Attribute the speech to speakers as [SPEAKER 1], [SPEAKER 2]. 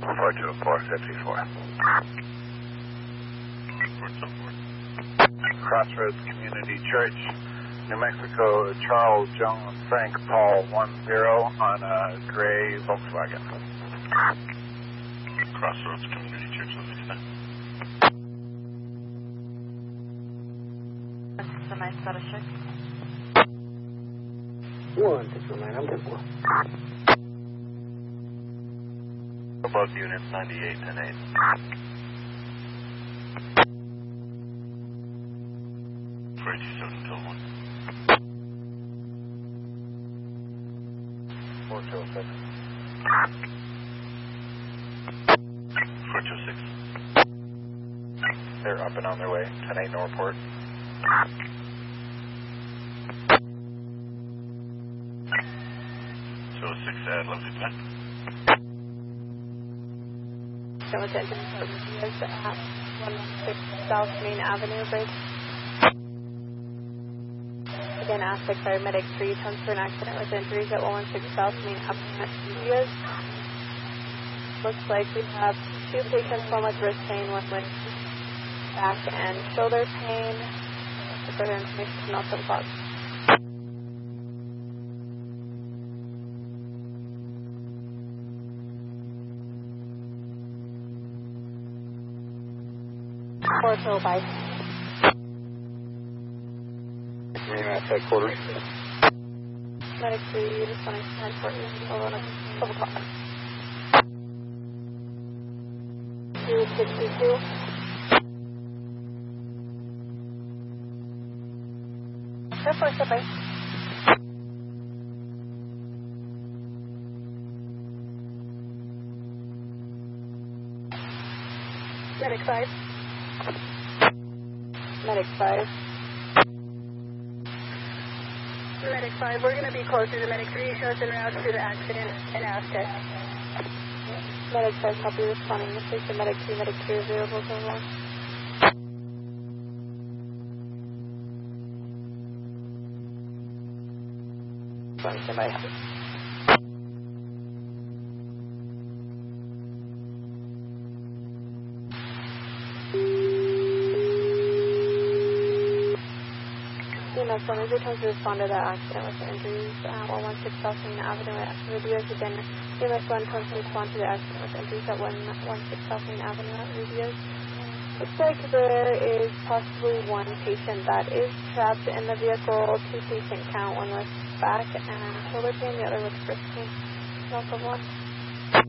[SPEAKER 1] 42454. Crossroads Community Church, New Mexico, Charles, Joan, Frank, Paul, 10 on a gray Volkswagen.
[SPEAKER 2] Crossroads Community Church, Livingston.
[SPEAKER 3] Semi-status.
[SPEAKER 4] 169, I'm good for.
[SPEAKER 2] Above units 98 and 8. For 87 till 1.
[SPEAKER 1] 426.
[SPEAKER 2] 426.
[SPEAKER 1] They're up and on their way. 10-8 Northport.
[SPEAKER 2] 206 at Lovely Plant.
[SPEAKER 3] So it's at 116 South Main Avenue Bridge. Again, Aztec Paramedic 3 tons for an accident with injuries at 116 South Main Avenue Studios. Looks like we have 2 patients, one with wrist pain, one with back and shoulder pain. For further information, also call. Porto by
[SPEAKER 4] Headquarters.
[SPEAKER 3] Medic 3, responding to 1040, over on a 12 o'clock. 262. Step by. Medic 5. Medic 5.
[SPEAKER 5] Medic 5, we're going to be closer to Medic 3. Shows en route to the accident in Aztec.
[SPEAKER 3] Medic 5, copy responding. This is the Medic 2, Medic 3 available to one. Stand by. EMS 1 is returned to respond to that accident with injuries at 116 South Main Avenue at Rubios. Again, EMS 1 comes to respond to the accident with injuries at 116 South Main Avenue at Rubios. Looks like there is possibly 1 patient that is trapped in the vehicle. 2 patient count, one with back and shoulder pain, the other with wrist pain. Also 1.